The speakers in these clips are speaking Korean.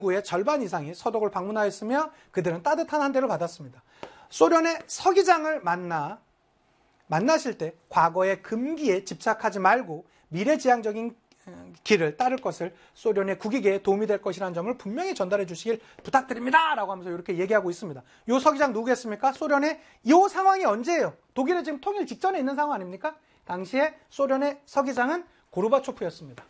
인구의 절반 이상이 서독을 방문하였으며 그들은 따뜻한 환대를 받았습니다. 소련의 서기장을 만나실 때 과거의 금기에 집착하지 말고 미래지향적인 길을 따를 것을 소련의 국익에 도움이 될 것이라는 점을 분명히 전달해 주시길 부탁드립니다. 라고 하면서 이렇게 얘기하고 있습니다. 이 서기장 누구겠습니까? 소련의 이 상황이 언제예요? 독일의 지금 통일 직전에 있는 상황 아닙니까? 당시에 소련의 서기장은 고르바초프였습니다.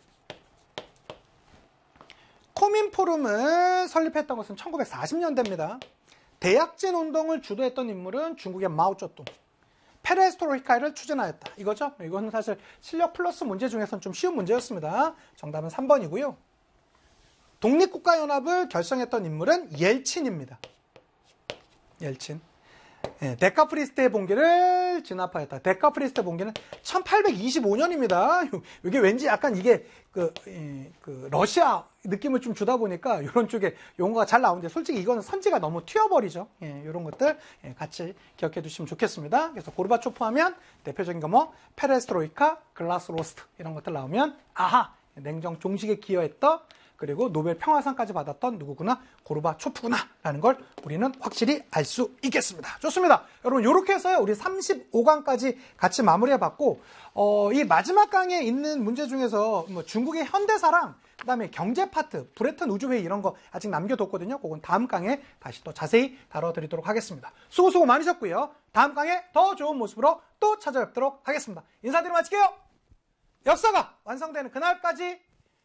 코민포럼을 설립했던 것은 1940년대입니다. 대약진 운동을 주도했던 인물은 중국의 마오쩌둥. 페레스트로이카를 추진하였다. 이거죠? 이건 사실 실력 플러스 문제 중에서는 좀 쉬운 문제였습니다. 정답은 3번이고요. 독립국가연합을 결성했던 인물은 옐친입니다. 옐친. 데카프리스트의 봉기를 진압하였다. 데카프리스트의 봉기는 1825년입니다. 이게 왠지 약간 이게 러시아 느낌을 좀 주다 보니까 이런 쪽에 용어가 잘 나오는데 솔직히 이거는 선지가 너무 튀어버리죠. 이런 것들 같이 기억해 두시면 좋겠습니다. 그래서 고르바초프 하면 대표적인 거 뭐 페레스트로이카, 글라스로스트 이런 것들 나오면 아하! 냉정 종식에 기여했던 그리고 노벨 평화상까지 받았던 누구구나? 고르바초프구나 라는 걸 우리는 확실히 알 수 있겠습니다. 좋습니다. 여러분 이렇게 해서요. 우리 35강까지 같이 마무리해봤고 이 마지막 강에 있는 문제 중에서 뭐 중국의 현대사랑 그 다음에 경제 파트, 브레튼 우주회의 이런 거 아직 남겨뒀거든요. 그건 다음 강에 다시 또 자세히 다뤄드리도록 하겠습니다. 수고 많으셨고요. 다음 강에 더 좋은 모습으로 또 찾아뵙도록 하겠습니다. 인사드리고 마칠게요. 역사가 완성되는 그날까지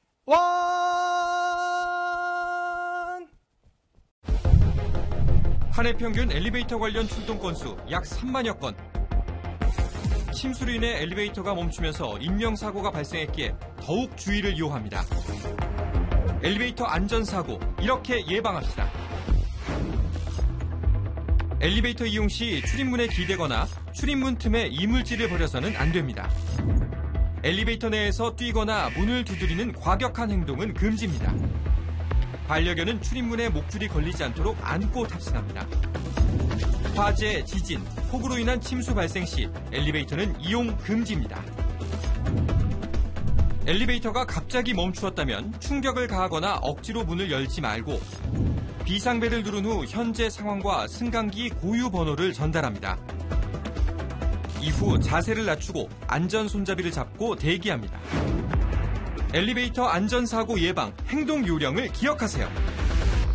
한 해 평균 엘리베이터 관련 출동 건수 약 3만여 건. 침수로 인해 엘리베이터가 멈추면서 인명사고가 발생했기에 더욱 주의를 요합니다. 엘리베이터 안전사고, 이렇게 예방합시다. 엘리베이터 이용 시 출입문에 기대거나 출입문 틈에 이물질을 버려서는 안 됩니다. 엘리베이터 내에서 뛰거나 문을 두드리는 과격한 행동은 금지입니다. 반려견은 출입문에 목줄이 걸리지 않도록 안고 탑승합니다. 화재, 지진, 폭우로 인한 침수 발생 시 엘리베이터는 이용 금지입니다. 엘리베이터가 갑자기 멈추었다면 충격을 가하거나 억지로 문을 열지 말고 비상벨을 누른 후 현재 상황과 승강기 고유 번호를 전달합니다. 이후 자세를 낮추고 안전 손잡이를 잡고 대기합니다. 엘리베이터 안전사고 예방 행동 요령을 기억하세요.